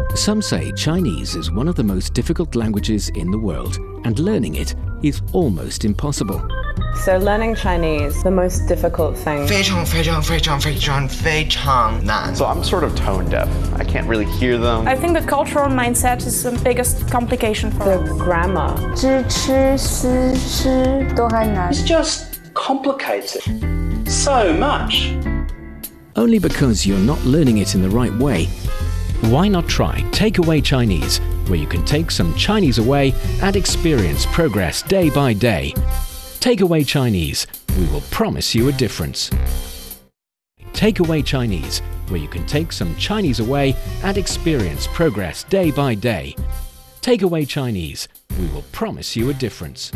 Some say Chinese is one of the most difficult languages in the world, and learning it is almost impossible. So learning Chinese, the most difficult thing. 非常非常非常非常非常难. So I'm sort of tone deaf. I can't really hear them. I think the cultural mindset is the biggest complication for The grammar. 知吃思吃都还难。 It's just complicated so much. Only because you're not learning it in the right way. Why not try Takeaway Chinese, where you can take some Chinese away and experience progress day by day. Takeaway Chinese, we will promise you a difference. Takeaway Chinese, where you can take some Chinese away and experience progress day by day. Takeaway Chinese, we will promise you a difference.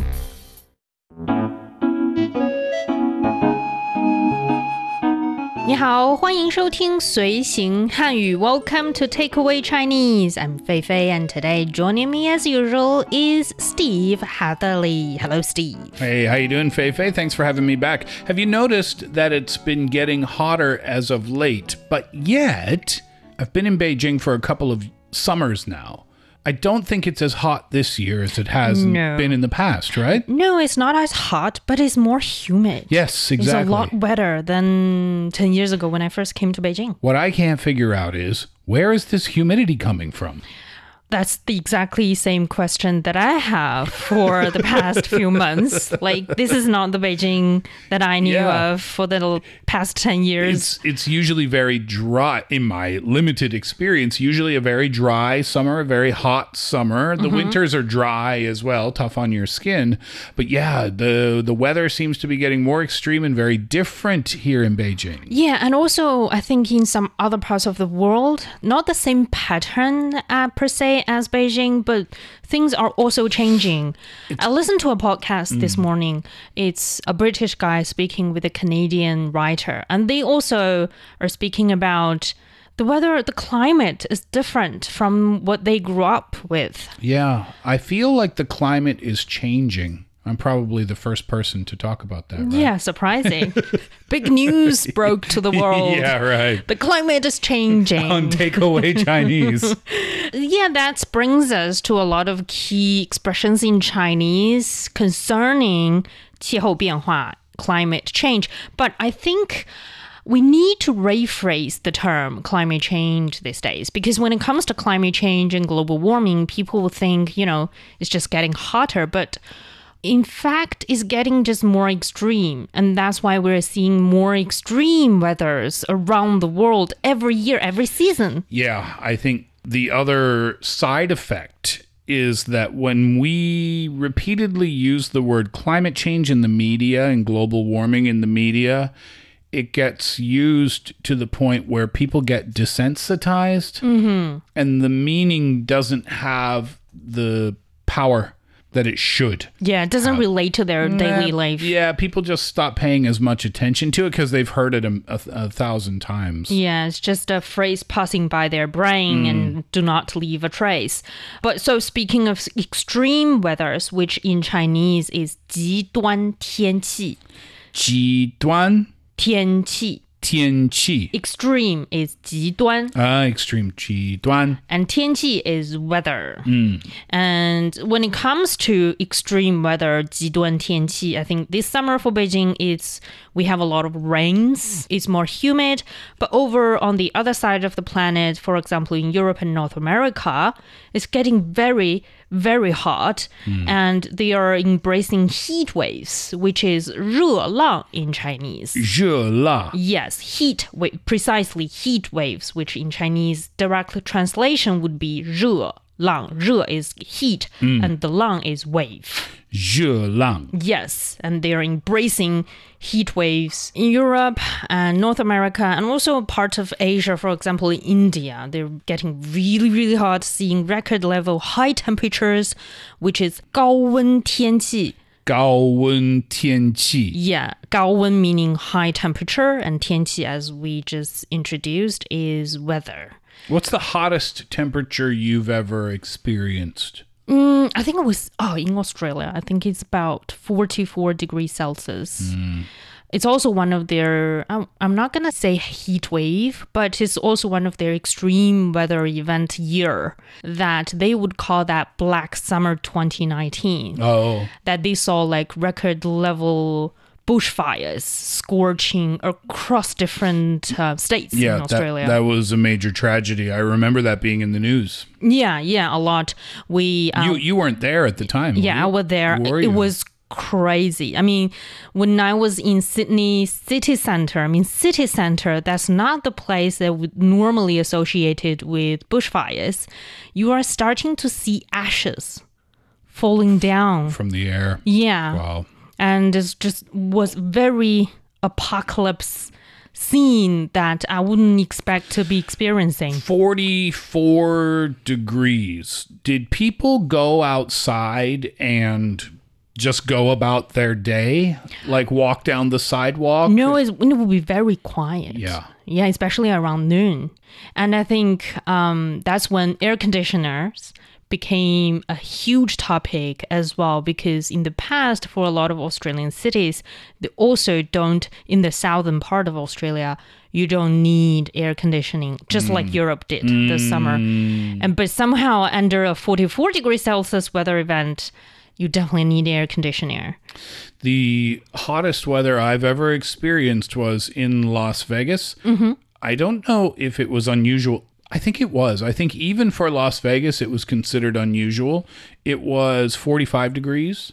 你好，欢迎收听随行汉语 Welcome to Takeaway Chinese. I'm Fei Fei, and today joining me as usual is Steve Hatherley. Hello, Steve. Hey, how you doing, Fei Fei? Thanks for having me back. Have you noticed that it's been getting hotter as of late, but yet I've been in Beijing for a couple of summers now. I don't think it's as hot this year as it has been in the past, right? No, it's not as hot, but it's more humid. Yes, exactly. It's a lot wetter than 10 years ago when I first came to Beijing. What I can't figure out is, where is this humidity coming from? That's the exactly same question that I have for the past few months. Like, this is not the Beijing that I knew of for the past 10 years. It's usually very dry, in my limited experience, usually a very dry summer, a very hot summer. The winters are dry as well, tough on your skin. But yeah, the weather seems to be getting more extreme and very different here in Beijing. Yeah, and also I think in some other parts of the world, not the same pattern per se as Beijing, but things are also changing. I listened to a podcast this morning. It's a British guy speaking with a Canadian writer, and they also are speaking about the weather, the climate is different from what they grew up with. Yeah, I feel like the climate is changing. I'm probably the first person to talk about that, right? Yeah, surprising. Big news broke to the world. Yeah, right. The climate is changing. On Takeaway Chinese. Yeah, that brings us to a lot of key expressions in Chinese concerning 气候变化, climate change. But I think we need to rephrase the term climate change these days, because when it comes to climate change and global warming, people will think, it's just getting hotter, but in fact, it's getting just more extreme. And that's why we're seeing more extreme weathers around the world every year, every season. Yeah, I think the other side effect is that when we repeatedly use the word climate change in the media and global warming in the media, it gets used to the point where people get desensitized, and the meaning doesn't have the power that it should. Yeah, it doesn't relate to their daily life. Yeah, people just stop paying as much attention to it because they've heard it a thousand times. Yeah, it's just a phrase passing by their brain and do not leave a trace. But so speaking of extreme weathers, which in Chinese is 极端天气. 极端天气. 天气. Extreme is 极端. Extreme 极端. And 天气 is weather. And when it comes to extreme weather, 极端天气, I think this summer for Beijing, we have a lot of rains. It's more humid. But over on the other side of the planet, for example, in Europe and North America, it's getting very, very hot. And they are embracing heat waves, which is 热浪 in Chinese. 热浪. Yes, precisely heat waves, which in Chinese direct translation would be 热浪. 热 is heat, and the 浪 is wave. 热浪. Yes, and they are embracing heat waves in Europe and North America, and also part of Asia, for example, in India. They're getting really, really hot, seeing record level high temperatures, which is 高温天气. 高温天气. Yeah, 高温 meaning high temperature, and 天气, as we just introduced, is weather. What's the hottest temperature you've ever experienced? I think it was in Australia. I think it's about 44 degrees Celsius. It's also one of their, I'm not going to say heat wave, but it's also one of their extreme weather event year that they would call that Black Summer 2019. Oh. That they saw like record level bushfires scorching across different states in Australia. That was a major tragedy. I remember that being in the news. Yeah, a lot. You weren't there at the time. Yeah, I was there. It was crazy. I mean, when I was in Sydney city center, that's not the place that would normally associated with bushfires. You are starting to see ashes falling down from the air. Yeah. Wow. And it just was very apocalypse scene that I wouldn't expect to be experiencing. 44 degrees. Did people go outside and just go about their day? Like walk down the sidewalk? No, it would be very quiet. Yeah. Yeah, especially around noon. And I think that's when air conditioners became a huge topic as well, because in the past, for a lot of Australian cities, they also don't, in the southern part of Australia, you don't need air conditioning, just like Europe did this summer. But somehow under a 44 degrees Celsius weather event, you definitely need air conditioner. The hottest weather I've ever experienced was in Las Vegas. Mm-hmm. I don't know if it was unusual. I think it was. I think even for Las Vegas, it was considered unusual. It was 45 degrees.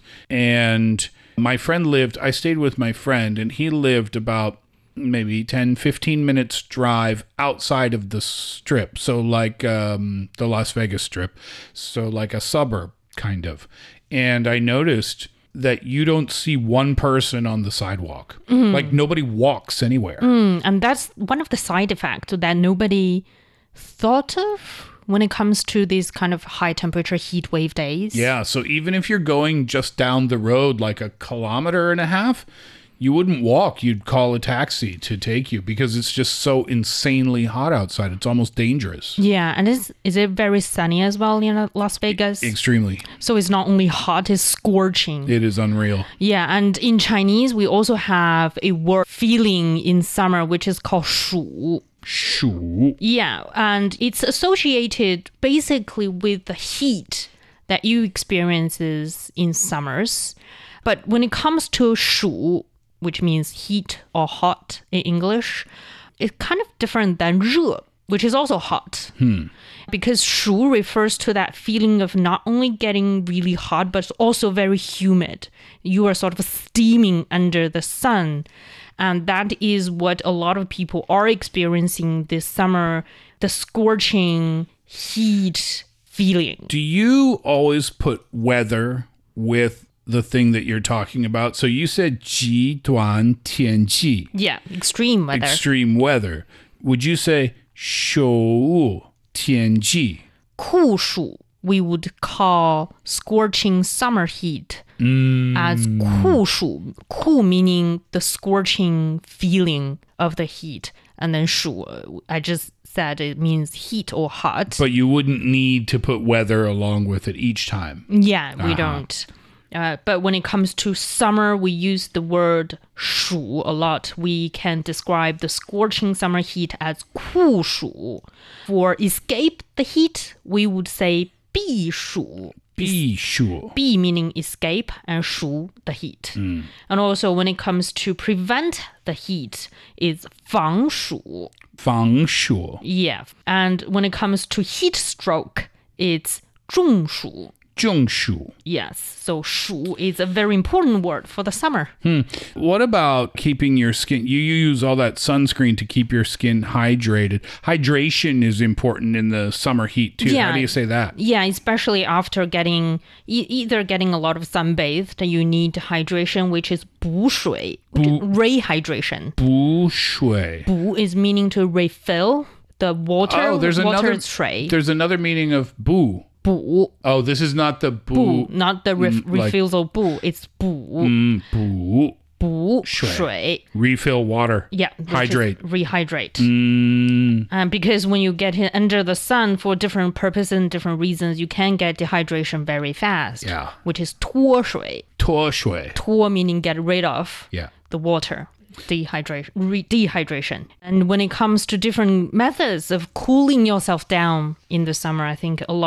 And my friend I stayed with my friend, and he lived about maybe 10, 15 minutes drive outside of the strip. So like the Las Vegas strip. So like a suburb, kind of. And I noticed that you don't see one person on the sidewalk. Like nobody walks anywhere. And that's one of the side effects that nobody thought of when it comes to these kind of high temperature heat wave days. Yeah, so even if you're going just down the road like a kilometer and a half, you wouldn't walk. You'd call a taxi to take you because it's just so insanely hot outside. It's almost dangerous. Yeah, and is it very sunny as well in Las Vegas? Extremely. So it's not only hot, it's scorching. It is unreal. Yeah, and in Chinese, we also have a word feeling in summer, which is called 暑. 暑. Yeah, and it's associated basically with the heat that you experiences in summers. But when it comes to 暑, which means heat or hot in English, it's kind of different than 热, which is also hot. Because 暑 refers to that feeling of not only getting really hot, but also very humid. You are sort of steaming under the sun. And that is what a lot of people are experiencing this summer, the scorching heat feeling. Do you always put weather with the thing that you're talking about? So you said 极端天气. Yeah, extreme weather. Extreme weather. Would you say 暑天气? 酷暑 we would call scorching summer heat as 酷暑. 酷 meaning the scorching feeling of the heat. And then 暑, I just said it means heat or hot. But you wouldn't need to put weather along with it each time. Yeah, we don't. But when it comes to summer, we use the word 暑 a lot. We can describe the scorching summer heat as 酷暑. For escape the heat, we would say 避暑. 避暑. 避 meaning escape and 暑 the heat. And also when it comes to prevent the heat, it's 防暑. 防暑. Yeah. And when it comes to heat stroke, it's 中暑. 中暑. Yes, so 暑 is a very important word for the summer. What about keeping your skin? You use all that sunscreen to keep your skin hydrated. Hydration is important in the summer heat too. Yeah. How do you say that? Yeah, especially after getting either getting a lot of sunbathed, you need hydration, which is 补水, rehydration. 补水. 补 is meaning to refill the water. Oh, there's water tray. There's another meaning of 补. 补. Oh, this is not the 补, not the refusal 补, it's 补. 补. 补水. Refill water. Yeah. Hydrate. Rehydrate. Because when you get under the sun for different purposes and different reasons, you can get dehydration very fast. Yeah. Which is 脱水. 脱水. 脱 meaning get rid of Yeah. the water. dehydration. And when it comes to different methods of cooling yourself down in the summer, I think a lot